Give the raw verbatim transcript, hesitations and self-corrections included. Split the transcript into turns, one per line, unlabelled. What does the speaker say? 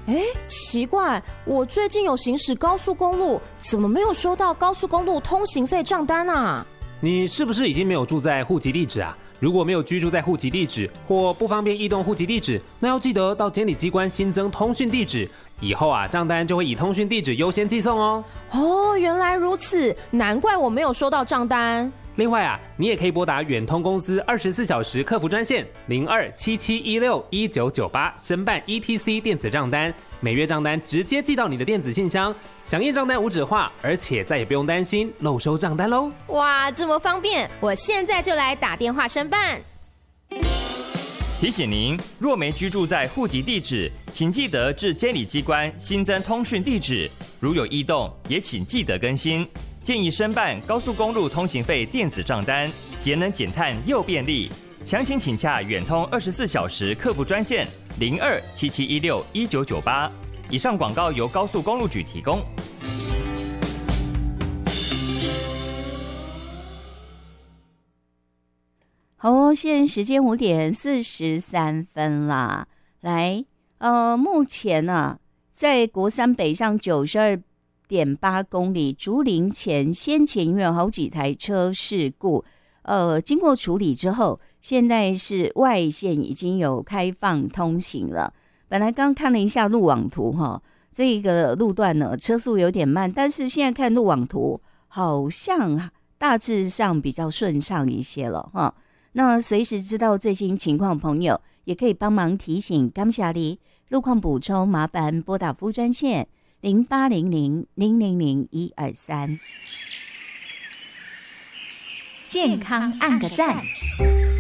哎，奇怪，我最近有行驶高速公路，怎么没有收到高速公路通行费账单啊？
你是不是已经没有住在户籍地址啊？如果没有居住在户籍地址或不方便移动户籍地址，那要记得到监理机关新增通讯地址，以后啊账单就会以通讯地址优先寄送哦。
哦，原来如此，难怪我没有收到账单。
另外啊，你也可以拨打远通公司二十四小时客服专线零二七七一六一九九八申办 E T C 电子账单，每月账单直接寄到你的电子信箱，响应账单无纸化，而且再也不用担心漏收账单喽。
哇，这么方便，我现在就来打电话申办。
提醒您，若没居住在户籍地址，请记得至监理机关新增通讯地址，如有异动，也请记得更新。建议申办高速公路通行费电子账单，节能减碳又便利。详情请洽远通二十四小时客服专线零二七七一六一九九八。以上广告由高速公路局提供。
好哦，现在时间五点四十三分啦。来，呃，目前呢、啊，在国三北上九十二点八公里竹林前先前因为有好几台车事故，呃，经过处理之后，现在是外线已经有开放通行了。本来刚看了一下路网图哈，这个路段呢车速有点慢，但是现在看路网图好像大致上比较顺畅一些了哈。那随时知道最新情况的朋友，也可以帮忙提醒感谢你路况补充，麻烦拨打服务专线零八零零零零零一二三。
健康按个赞。